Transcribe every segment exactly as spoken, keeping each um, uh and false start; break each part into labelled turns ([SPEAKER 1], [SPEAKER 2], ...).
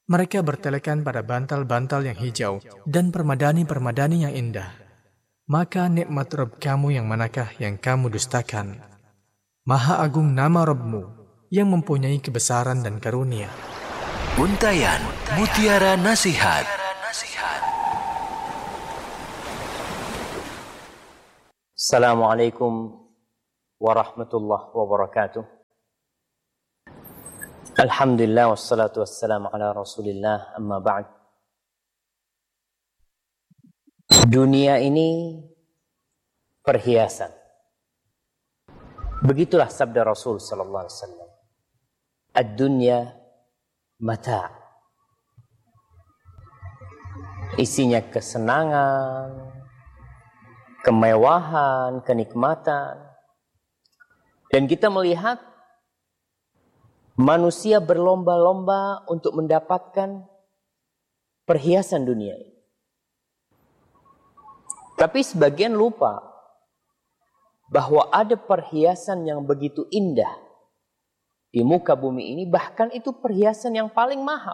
[SPEAKER 1] Mereka bertelekan pada bantal-bantal yang hijau dan permadani-permadani yang indah. Maka nikmat Rabb kamu yang manakah yang kamu dustakan? Maha agung nama Rabbmu yang mempunyai kebesaran dan karunia.
[SPEAKER 2] Untayan Mutiara Nasihat.
[SPEAKER 3] Assalamualaikum warahmatullahi wabarakatuh. Alhamdulillah wassalatu wassalamu ala Rasulillah, amma ba'd. Dunia ini perhiasan. Begitulah sabda Rasul sallallahu alaihi wasallam. Ad-dunya mata'. Isinya kesenangan, kemewahan, kenikmatan. Dan kita melihat manusia berlomba-lomba untuk mendapatkan perhiasan dunia ini. Tapi sebagian lupa bahwa ada perhiasan yang begitu indah di muka bumi ini, bahkan itu perhiasan yang paling mahal.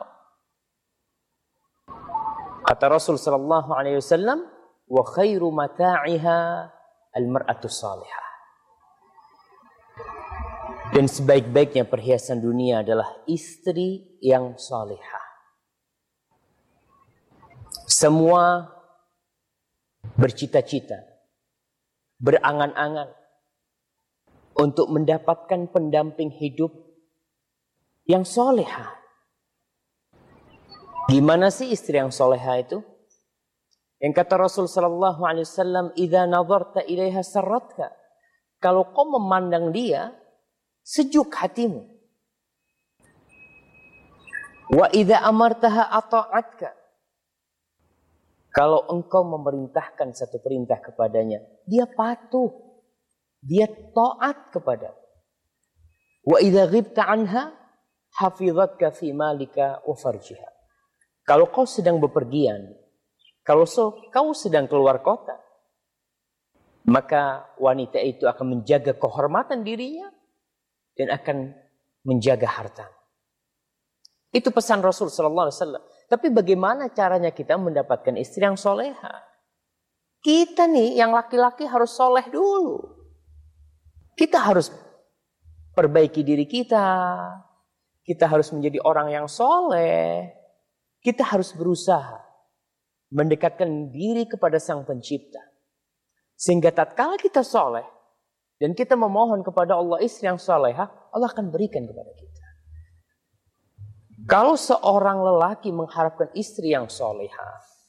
[SPEAKER 3] Kata Rasul sallallahu alaihi wasallam, "Wa khairu mata'iha al-mar'atu salihah." Dan sebaik-baiknya perhiasan dunia adalah istri yang salihah. Semua bercita-cita, berangan-angan untuk mendapatkan pendamping hidup yang salihah. Gimana sih istri yang salihah itu? Yang kata Rasul sallallahu alaihi wasallam, "Idza nadharta ilaiha sarratka." Kalau kau memandang dia, sejuk hatimu. Wa idza amartaha ata'atka. Kalau engkau memerintahkan satu perintah kepadanya, dia patuh. Dia taat kepada. Wa idza ghibta anha hafizatka fi malika wa farjiha. Kalau kau sedang bepergian, kalau so, kau sedang keluar kota, maka wanita itu akan menjaga kehormatan dirinya dan akan menjaga harta. Itu pesan Rasul sallallahu alaihi wasallam. Tapi bagaimana caranya kita mendapatkan istri yang soleha? Kita nih yang laki-laki harus soleh dulu. Kita harus perbaiki diri kita. Kita harus menjadi orang yang soleh. Kita harus berusaha mendekatkan diri kepada Sang Pencipta. Sehingga tatkala kita soleh dan kita memohon kepada Allah istri yang soleha, Allah akan berikan kepada kita. Kalau seorang lelaki mengharapkan istri yang soleha,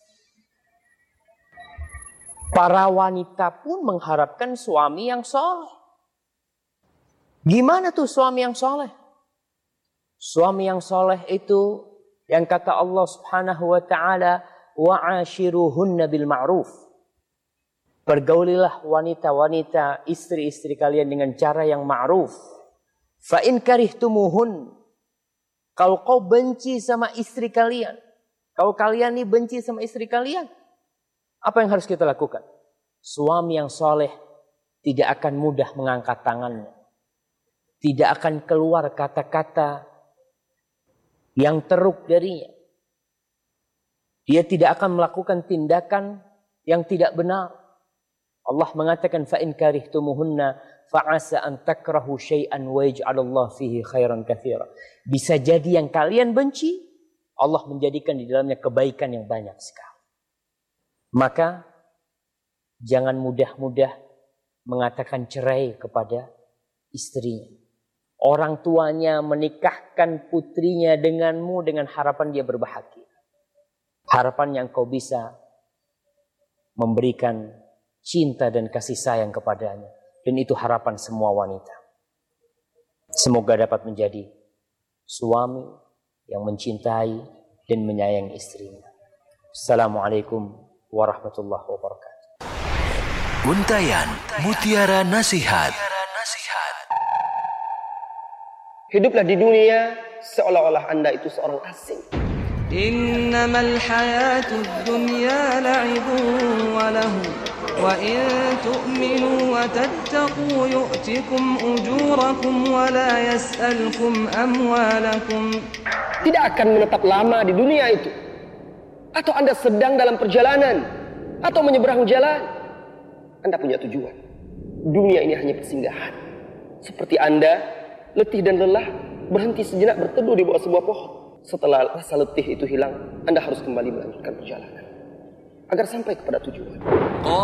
[SPEAKER 3] para wanita pun mengharapkan suami yang soleh. Gimana tuh suami yang soleh? Suami yang soleh itu yang kata Allah subhanahu wa ta'ala, wa'ashiruhunna bil ma'ruf. Pergaulilah wanita-wanita, istri-istri kalian dengan cara yang ma'ruf. Fa in karihtumuhun. Kalau kau benci sama istri kalian, kalau kalian nih benci sama istri kalian, apa yang harus kita lakukan? Suami yang soleh tidak akan mudah mengangkat tangannya. Tidak akan keluar kata-kata yang teruk darinya. Dia tidak akan melakukan tindakan yang tidak benar. Allah mengatakan fa in karihtumuhunna fa'asa an takrahu syai'an wa yaj'alallahu fihi khairan katsira. Bisa jadi yang kalian benci, Allah menjadikan di dalamnya kebaikan yang banyak sekali. Maka jangan mudah-mudah mengatakan cerai kepada istrinya. Orang tuanya menikahkan putrinya denganmu dengan harapan dia berbahagia. Harapan yang kau bisa memberikan cinta dan kasih sayang kepadanya. Dan itu harapan semua wanita. Semoga dapat menjadi suami yang mencintai dan menyayangi istrinya. Assalamualaikum warahmatullahi wabarakatuh.
[SPEAKER 2] Untayan Mutiara Nasihat.
[SPEAKER 4] Hiduplah di dunia seolah-olah Anda itu seorang asing. Innamal hayatud dunya la'ibun wa lahu wa in tu'minu wa tattaqu yu'tikum ujurakum wa la yas'alkum amwalakum.
[SPEAKER 5] Tidak akan menetap lama di dunia itu. Atau Anda sedang dalam perjalanan atau menyeberang jalan, Anda punya tujuan. Dunia ini hanya persinggahan. Seperti Anda letih dan lelah berhenti sejenak berteduh di bawah sebuah pohon. Setelah rasa letih itu hilang, Anda harus kembali melanjutkan perjalanan agar sampai kepada tujuan.